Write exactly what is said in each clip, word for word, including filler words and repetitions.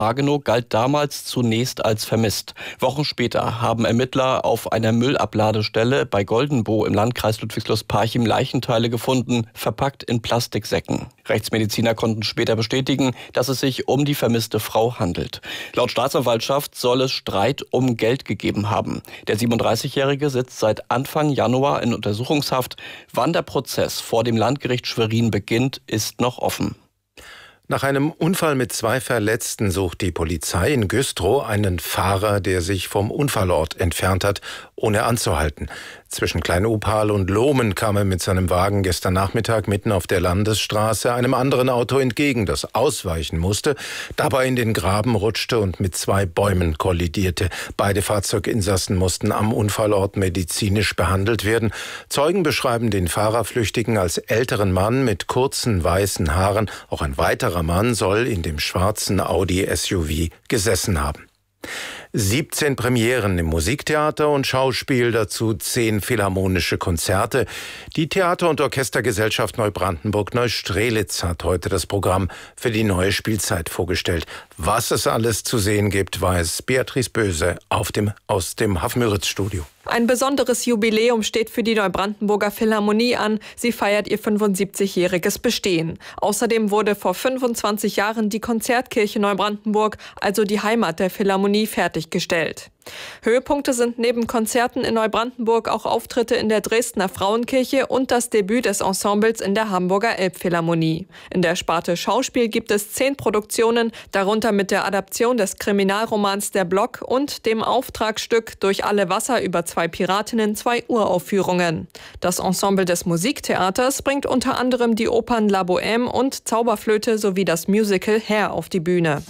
Hagenow galt damals zunächst als vermisst. Wochen später haben Ermittler auf einer Müllabladestelle bei Goldenbow im Landkreis Ludwigslust-Parchim Leichenteile gefunden, verpackt in Plastiksäcken. Rechtsmediziner konnten später bestätigen, dass es sich um die vermisste Frau handelt. Laut Staatsanwaltschaft soll es Streit um Geld gegeben haben. Der siebenunddreißigjährige sitzt seit Anfang Januar in Untersuchungshaft. Wann der Prozess vor dem Landgericht Schwerin beginnt, ist noch offen. Nach einem Unfall mit zwei Verletzten sucht die Polizei in Güstrow einen Fahrer, der sich vom Unfallort entfernt hat, ohne anzuhalten. Zwischen Klein-Opal und Lohmen kam er mit seinem Wagen gestern Nachmittag mitten auf der Landesstraße einem anderen Auto entgegen, das ausweichen musste, dabei in den Graben rutschte und mit zwei Bäumen kollidierte. Beide Fahrzeuginsassen mussten am Unfallort medizinisch behandelt werden. Zeugen beschreiben den Fahrerflüchtigen als älteren Mann mit kurzen weißen Haaren. Auch ein weiterer Mann soll in dem schwarzen Audi S U V gesessen haben. siebzehn Premieren im Musiktheater und Schauspiel, dazu zehn philharmonische Konzerte. Die Theater- und Orchestergesellschaft Neubrandenburg-Neustrelitz hat heute das Programm für die neue Spielzeit vorgestellt. Was es alles zu sehen gibt, weiß Beatrice Böse auf dem, aus dem Haff-Müritz-Studio. Ein besonderes Jubiläum steht für die Neubrandenburger Philharmonie an. Sie feiert ihr fünfundsiebzigjähriges Bestehen. Außerdem wurde vor fünfundzwanzig Jahren die Konzertkirche Neubrandenburg, also die Heimat der Philharmonie, fertiggestellt. Höhepunkte sind neben Konzerten in Neubrandenburg auch Auftritte in der Dresdner Frauenkirche und das Debüt des Ensembles in der Hamburger Elbphilharmonie. In der Sparte Schauspiel gibt es zehn Produktionen, darunter mit der Adaption des Kriminalromans Der Block und dem Auftragsstück Durch alle Wasser über zwei Piratinnen zwei Uraufführungen. Das Ensemble des Musiktheaters bringt unter anderem die Opern La Bohème und Zauberflöte sowie das Musical Hair auf die Bühne.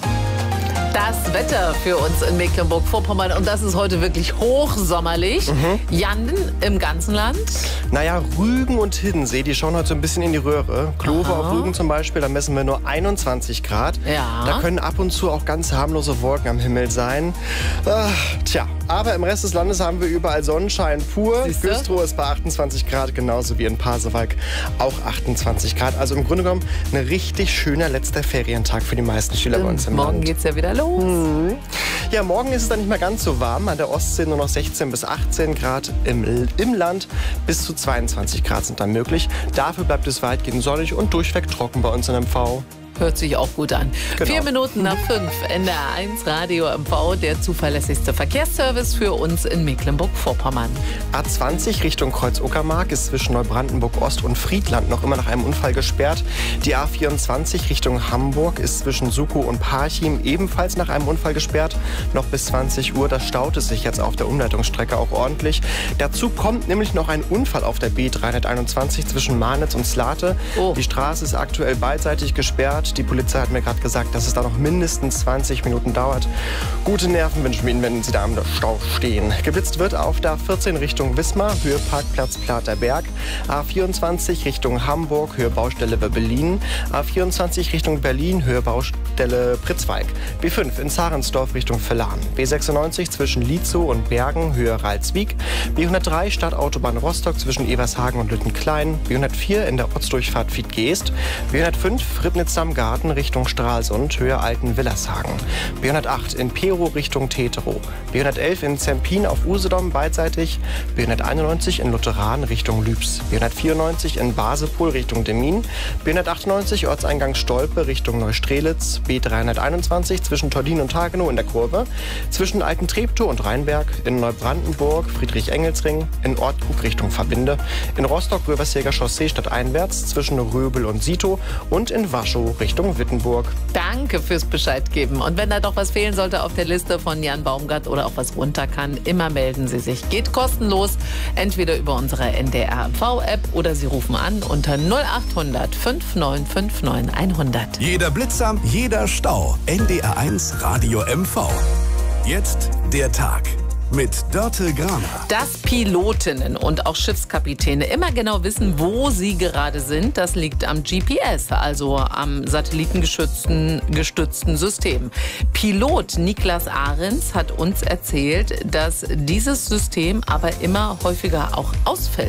Das Wetter für uns in Mecklenburg-Vorpommern, und das ist heute wirklich hochsommerlich. Mhm. Jan, im ganzen Land? Naja, Rügen und Hiddensee, die schauen heute so ein bisschen in die Röhre. Klover auf Rügen zum Beispiel, da messen wir nur einundzwanzig Grad. Ja. Da können ab und zu auch ganz harmlose Wolken am Himmel sein. Ach, tja, aber im Rest des Landes haben wir überall Sonnenschein pur. Siehste? Güstrow ist bei achtundzwanzig Grad, genauso wie in Pasewalk auch achtundzwanzig Grad. Also im Grunde genommen ein richtig schöner letzter Ferientag für die meisten Schüler bei uns im Morgen Land. Morgen geht's ja wieder los. Mhm. Ja, morgen ist es dann nicht mehr ganz so warm. An der Ostsee nur noch sechzehn bis achtzehn Grad. Im, im Land bis zu zweiundzwanzig Grad sind dann möglich. Dafür bleibt es weitgehend sonnig und durchweg trocken bei uns in M V. Hört sich auch gut an. Genau. Vier Minuten nach fünf, N D R eins Radio M V, der zuverlässigste Verkehrsservice für uns in Mecklenburg-Vorpommern. A zwanzig Richtung Kreuz-Uckermark ist zwischen Neubrandenburg-Ost und Friedland noch immer nach einem Unfall gesperrt. Die A vierundzwanzig Richtung Hamburg ist zwischen Sukow und Parchim ebenfalls nach einem Unfall gesperrt. Noch bis zwanzig Uhr, das staut es sich jetzt auf der Umleitungsstrecke auch ordentlich. Dazu kommt nämlich noch ein Unfall auf der B dreihunderteinundzwanzig zwischen Marnitz und Slate. Oh. Die Straße ist aktuell beidseitig gesperrt. Die Polizei hat mir gerade gesagt, dass es da noch mindestens zwanzig Minuten dauert. Gute Nerven wünschen wir Ihnen, wenn Sie da am Stau stehen. Geblitzt wird auf der A vierzehn Richtung Wismar, Höhe Parkplatz Platerberg. A vierundzwanzig Richtung Hamburg, Höhe Baustelle Webbelin. A vierundzwanzig Richtung Berlin, Höhe Baustelle Pritzwalk. B fünf in Zarensdorf Richtung Villahn. B sechsundneunzig zwischen Lietzow und Bergen, Höhe Ralswiek. B hundertdrei Stadtautobahn Rostock zwischen Evershagen und Lüttenklein. B hundertvier in der Ortsdurchfahrt Fietgeest. B hundertfünf Ribnitz-Samgarten Richtung Stralsund, Höhe Alten-Willershagen. B hundertacht in Pero Richtung Teterow. B hundertelf in Zempin auf Usedom beidseitig. B hunderteinundneunzig in Lutheran Richtung Lübs. B hundertvierundneunzig in Basepol Richtung Demmin. B hundertachtundneunzig Ortseingang Stolpe Richtung Neustrelitz. B dreihunderteinundzwanzig zwischen Tordin und Hagenow in der Kurve. Zwischen Alten-Treptow und Rheinberg. In Neubrandenburg Friedrich-Engelsring. In Ortkrug Richtung Verbinde. In Rostock-Röversjäger Chaussee stadteinwärts zwischen Röbel und Sito. Und in Waschow Richtung Wittenburg. Danke fürs Bescheid geben. Und wenn da doch was fehlen sollte auf der Liste von Jan Baumgart oder auch was runter kann, immer melden Sie sich. Geht kostenlos, entweder über unsere N D R M V-App oder Sie rufen an unter null achthundert fünf neun fünf neun hundert. Jeder Blitzer, jeder Stau. N D R eins Radio M V. Jetzt der Tag mit Dörte Graner. Dass Pilotinnen und auch Schiffskapitäne immer genau wissen, wo sie gerade sind, das liegt am G P S, also am satellitengestützten gestützten System. Pilot Niklas Ahrens hat uns erzählt, dass dieses System aber immer häufiger auch ausfällt.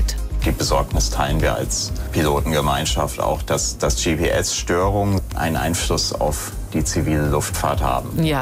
Die Besorgnis teilen wir als Pilotengemeinschaft auch, dass, dass G P S-Störungen einen Einfluss auf die zivile Luftfahrt haben. Ja.